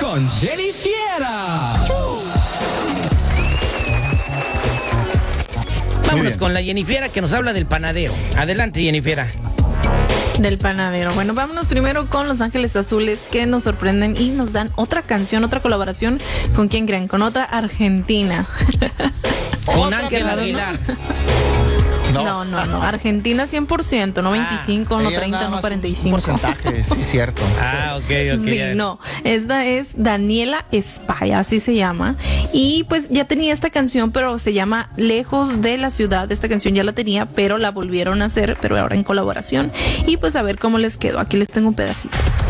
con Jenny Fiera. Vámonos con la Jennifiera que nos habla del panadero. Adelante, Jennifiera. Del panadero. Bueno, vámonos primero con Los Ángeles Azules, que nos sorprenden y nos dan otra canción, otra colaboración. ¿Con quién creen? Con otra argentina. Con Ángel Aguilar. No. Argentina 100%, no 25, no 30, no 45. Un porcentaje, sí, cierto. Ok. Sí, no. Esta es Daniela España, así se llama. Y pues ya tenía esta canción, pero se llama Lejos de la Ciudad. Esta canción ya la tenía, pero la volvieron a hacer, pero ahora en colaboración. Y pues a ver cómo les quedó. Aquí les tengo un pedacito.